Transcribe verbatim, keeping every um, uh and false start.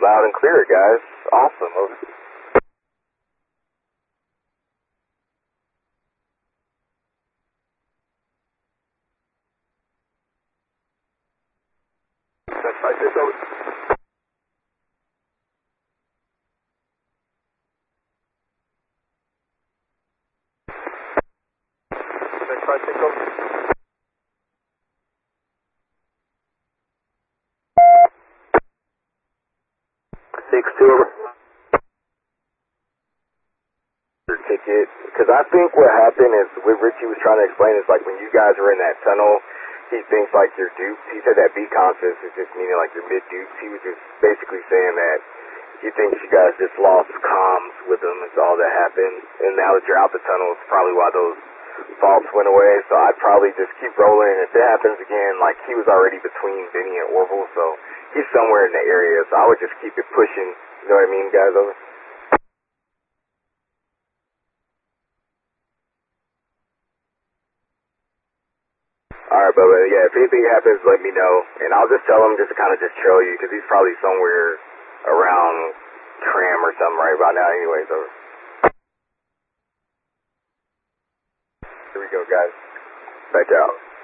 Loud and clear, guys. Awesome. Over. That's right. This over. That's right. This over. Six two over. Ticket, because I think what happened is what Richie was trying to explain is like when you guys were in that tunnel, he thinks like you're duped. He said that B conscious is just meaning like you're mid duped. He was just basically saying that he thinks you guys just lost comms with him. Is all that happened. And now that you're out the tunnel, it's probably why those faults went away. So I'd probably just keep rolling. If it happens again, like he was already between Vinny and Orville, so he's somewhere in the area. So I would just keep it pushing. You know what I mean, guys? Over. Alright, Bubba, yeah, if anything happens, let me know, and I'll just tell him just to kind of just trail you, because he's probably somewhere around Tram or something right about now anyway, so. Here we go, guys. Back out.